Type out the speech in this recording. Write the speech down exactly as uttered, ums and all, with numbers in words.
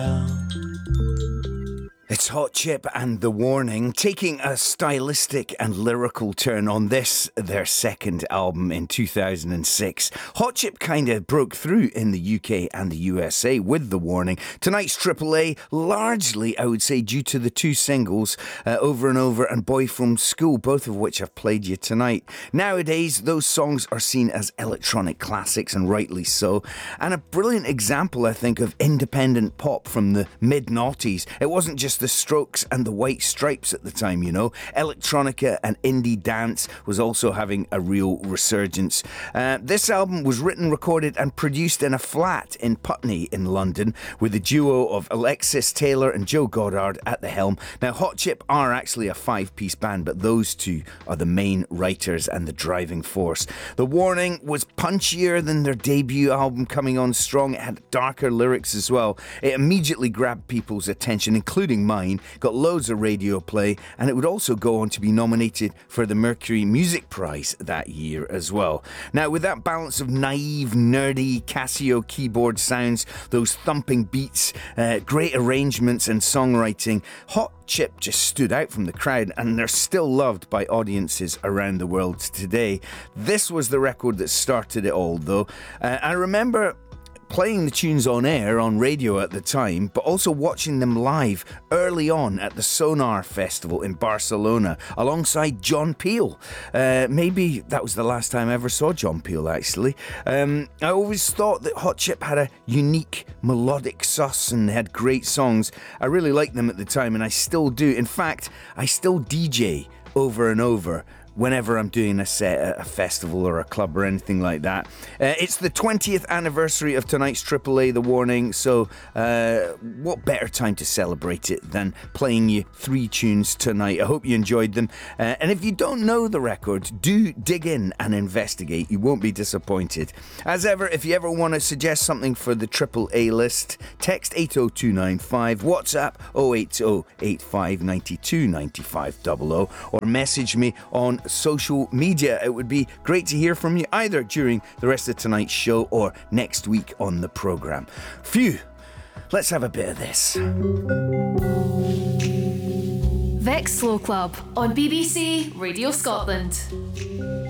It's Hot Chip and The Warning, taking a stylistic and lyrical turn on this, their second album in two thousand six. Hot Chip kind of broke through in the U K and the U S A with The Warning. Tonight's Triple A, largely, I would say, due to the two singles, uh, Over and Over and Boy From School, both of which I've played you tonight. Nowadays, those songs are seen as electronic classics, and rightly so. And a brilliant example, I think, of independent pop from the mid-noughties. It wasn't just the Strokes and the White Stripes at the time, you know. Electronica and indie dance was also having a real resurgence. Uh, this album was written, recorded and produced in a flat in Putney in London with a duo of Alexis Taylor and Joe Goddard at the helm. Now, Hot Chip are actually a five-piece band, but those two are the main writers and the driving force. The Warning was punchier than their debut album, coming on strong. It had darker lyrics as well. It immediately grabbed people's attention, including mine, got loads of radio play, and it would also go on to be nominated for the Mercury Music Prize that year as well. Now, with that balance of naive, nerdy Casio keyboard sounds, those thumping beats, uh, great arrangements and songwriting, Hot Chip just stood out from the crowd, and they're still loved by audiences around the world today. This was the record that started it all, though. Uh, I remember playing the tunes on air on radio at the time, but also watching them live early on at the Sonar Festival in Barcelona alongside John Peel. Uh, maybe that was the last time I ever saw John Peel, actually. Um, I always thought that Hot Chip had a unique melodic sauce and they had great songs. I really liked them at the time, and I still do. In fact, I still D J over and over whenever I'm doing a set at a festival or a club or anything like that. Uh, it's the twentieth anniversary of tonight's Triple A, The Warning, so uh, what better time to celebrate it than playing you three tunes tonight. I hope you enjoyed them. Uh, and if you don't know the record, do dig in and investigate. You won't be disappointed. As ever, if you ever want to suggest something for the Triple A list, text eight oh two nine five, WhatsApp oh eight oh eight five nine two nine five zero zero, or message me on social media. It would be great to hear from you either during the rest of tonight's show or next week on the programme. Phew, let's have a bit of this. Vex Slow Club on B B C Radio Scotland.